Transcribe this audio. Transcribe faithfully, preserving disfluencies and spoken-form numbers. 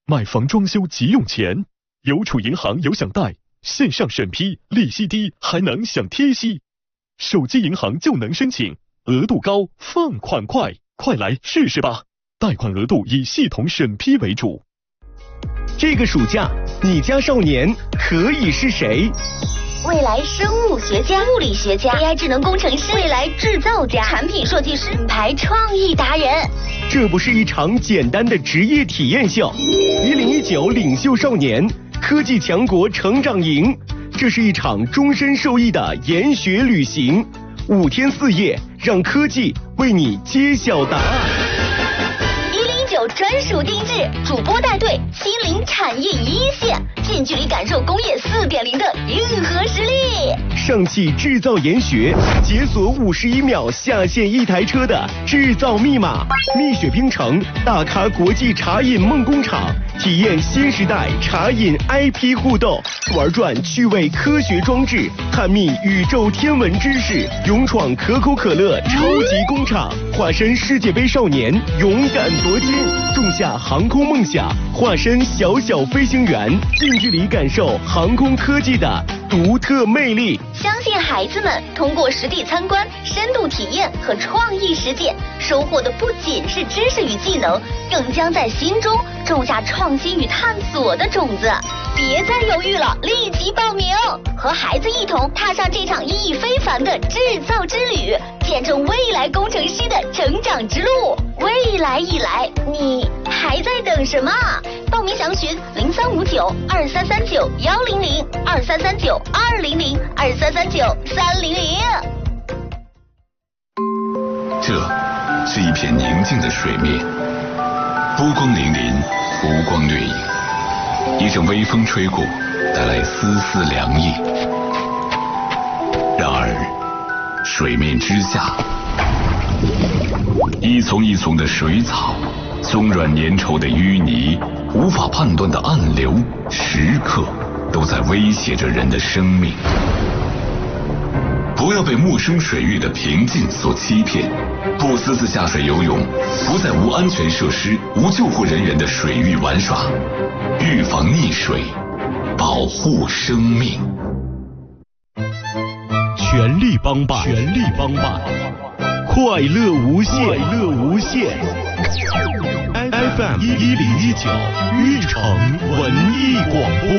买房装修急用钱，邮储银行有享贷，线上审批，利息低，还能享贴息。手机银行就能申请，额度高，放款快，快来试试吧！贷款额度以系统审批为主。 这个暑假，你家少年可以是谁？ 未来生物学家、物理学家、A I 智能工程师、未来制造家、产品设计师、品牌创意达人。 这不是一场简单的职业体验秀。一零一九领袖少年科技强国成长营，这是一场终身受益的研学旅行。五天四夜，让科技为你揭晓答案。 一零一九专属定制，主播带队，亲临产业一线，近距离感受工业四点零的硬核实力。 上汽制造研学，解锁五十一秒下线一台车的制造密码。蜜雪冰城，大咖国际茶饮梦工厂，体验新时代茶饮 I P 互动，玩转趣味科学装置，探秘宇宙天文知识，勇闯可口可乐超级工厂，化身世界杯少年，勇敢夺金，种下航空梦想，化身小小飞行员，近距离感受航空科技的独特魅力。 相信孩子们通过实地参观、深度体验和创意实践，收获的不仅是知识与技能，更将在心中种下创新与探索的种子。别再犹豫了，立即报名，和孩子一同踏上这场意义非凡的制造之旅，见证未来工程师的成长之路。未来已来，你还在等什么？报名详询零三五九二三三九幺零零二三三九二零零二三三九三零零。 这是一片宁静的水面，波光粼粼，浮光掠影。一阵微风吹过，带来丝丝凉意。然而，水面之下，一丛一丛的水草，松软粘稠的淤泥，无法判断的暗流，时刻都在威胁着人的生命。不要被陌生水域的平静所欺骗，不私自下水游泳，不在无安全设施、无救护人员的水域玩耍，预防溺水，保护生命。 全力帮办，全力帮办，快乐无限，快乐无限。F M 一零一九，运城文艺广播。